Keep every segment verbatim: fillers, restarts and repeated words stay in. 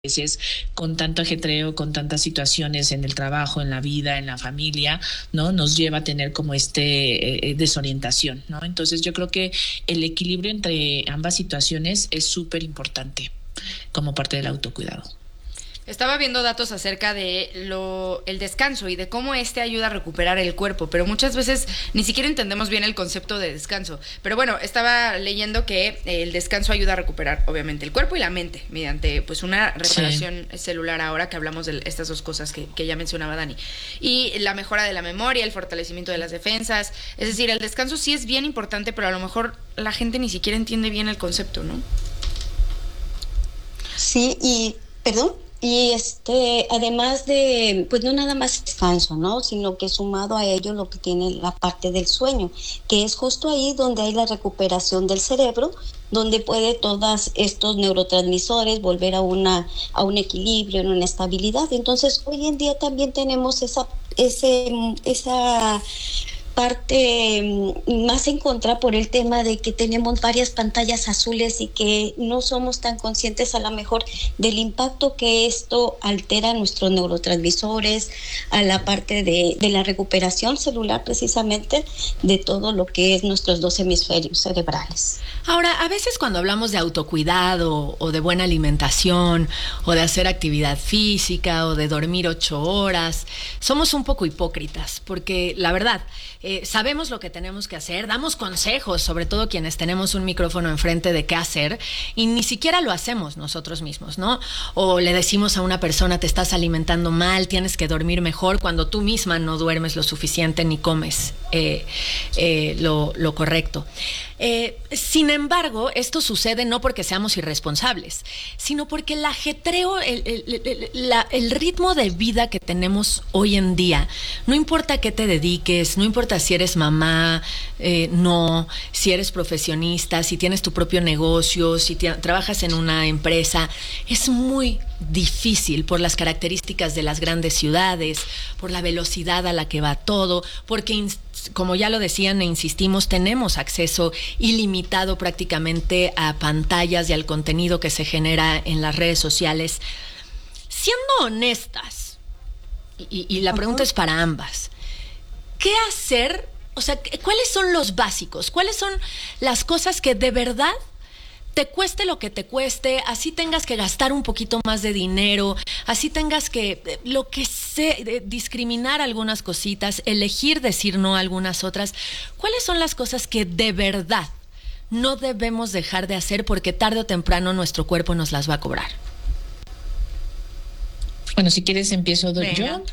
veces con tanto ajetreo, con tantas situaciones en el trabajo, en la vida, en la familia, ¿no? Nos lleva a tener como este eh, desorientación, ¿no? Entonces yo creo que el equilibrio entre ambas situaciones es súper importante como parte del autocuidado. Estaba viendo datos acerca de lo, el descanso y de cómo este ayuda a recuperar el cuerpo, pero muchas veces ni siquiera entendemos bien el concepto de descanso. Pero bueno, estaba leyendo que el descanso ayuda a recuperar, obviamente, el cuerpo y la mente mediante pues una reparación sí. celular, ahora que hablamos de estas dos cosas que, que ya mencionaba Dani. Y la mejora de la memoria, el fortalecimiento de las defensas. Es decir, el descanso sí es bien importante, pero a lo mejor la gente ni siquiera entiende bien el concepto, ¿no? Sí, y, perdón. Y este, además de, pues no nada más descanso, ¿no? Sino que sumado a ello lo que tiene la parte del sueño, que es justo ahí donde hay la recuperación del cerebro, donde puede todos estos neurotransmisores volver a una, a un equilibrio, a una estabilidad. Entonces, hoy en día también tenemos esa, ese, esa parte más en contra por el tema de que tenemos varias pantallas azules y que no somos tan conscientes a lo mejor del impacto que esto altera nuestros neurotransmisores, a la parte de, de la recuperación celular precisamente de todo lo que es nuestros dos hemisferios cerebrales. Ahora, a veces cuando hablamos de autocuidado o de buena alimentación o de hacer actividad física o de dormir ocho horas, somos un poco hipócritas porque la verdad, eh, sabemos lo que tenemos que hacer, damos consejos, sobre todo quienes tenemos un micrófono enfrente de qué hacer y ni siquiera lo hacemos nosotros mismos, ¿no? O le decimos a una persona, te estás alimentando mal, tienes que dormir mejor cuando tú misma no duermes lo suficiente ni comes eh, eh, lo, lo correcto. Eh, sin embargo, esto sucede no porque seamos irresponsables, sino porque el ajetreo, el, el, el, la, el ritmo de vida que tenemos hoy en día, no importa qué te dediques, no importa si eres mamá, eh, no, si eres profesionista, si tienes tu propio negocio, si te, trabajas en una empresa, es muy difícil por las características de las grandes ciudades, por la velocidad a la que va todo, porque como ya lo decían e insistimos, tenemos acceso ilimitado prácticamente a pantallas y al contenido que se genera en las redes sociales. Siendo honestas, y, y la pregunta uh-huh. es para ambas, ¿qué hacer? O sea, ¿cuáles son los básicos? ¿Cuáles son las cosas que de verdad te cueste lo que te cueste, así tengas que gastar un poquito más de dinero, así tengas que, lo que sé, discriminar algunas cositas, elegir decir no a algunas otras? ¿Cuáles son las cosas que de verdad no debemos dejar de hacer porque tarde o temprano nuestro cuerpo nos las va a cobrar? Bueno, si quieres empiezo Venga. yo.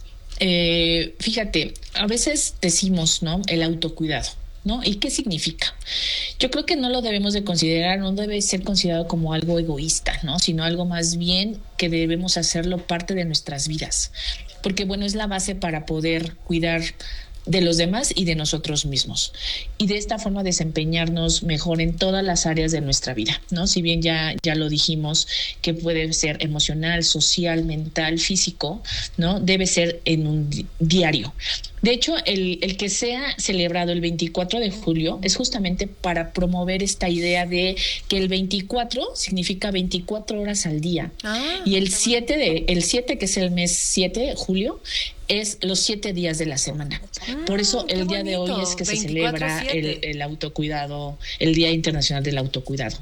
Eh, fíjate, a veces decimos, ¿no? El autocuidado, ¿no? ¿Y qué significa? Yo creo que no lo debemos de considerar, no debe ser considerado como algo egoísta, ¿no? Sino algo más bien que debemos hacerlo parte de nuestras vidas. Porque, bueno, es la base para poder cuidar de los demás y de nosotros mismos. Y de esta forma desempeñarnos mejor en todas las áreas de nuestra vida, ¿no? Si bien ya, ya lo dijimos, que puede ser emocional, social, mental, físico, ¿no? Debe ser en un di- diario. De hecho, el, el que sea celebrado el veinticuatro de julio es justamente para promover esta idea de que el veinticuatro significa veinticuatro horas al día. Ah, y el siete, de, el siete, que es el mes siete de julio, es los siete días de la semana. Ah, Por eso el día bonito. de hoy es que se celebra el, el autocuidado, el Día Internacional del Autocuidado.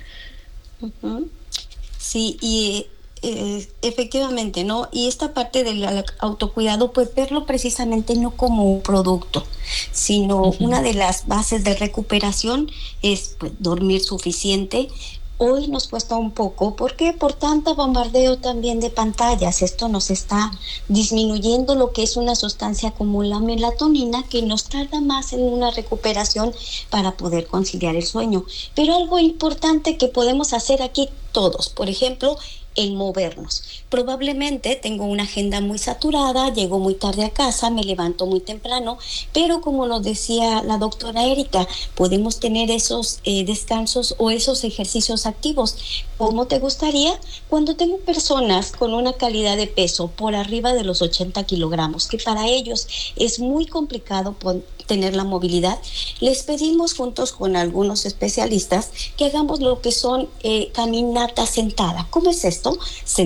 Uh-huh. Sí, y eh, efectivamente, ¿no? Y esta parte del autocuidado, pues verlo precisamente no como un producto, sino uh-huh. una de las bases de recuperación es pues, dormir suficiente. Hoy nos cuesta un poco, ¿por qué? Por tanto bombardeo también de pantallas. Esto nos está disminuyendo lo que es una sustancia como la melatonina, que nos tarda más en una recuperación para poder conciliar el sueño. Pero algo importante que podemos hacer aquí todos, por ejemplo, el movernos. Probablemente tengo una agenda muy saturada, llego muy tarde a casa, me levanto muy temprano, pero como nos decía la doctora Erika, podemos tener esos eh, descansos o esos ejercicios activos. ¿Cómo te gustaría? Cuando tengo personas con una calidad de peso por arriba de los ochenta kilogramos, que para ellos es muy complicado por tener la movilidad, les pedimos juntos con algunos especialistas que hagamos lo que son eh, caminata sentada. ¿Cómo es esto? esto,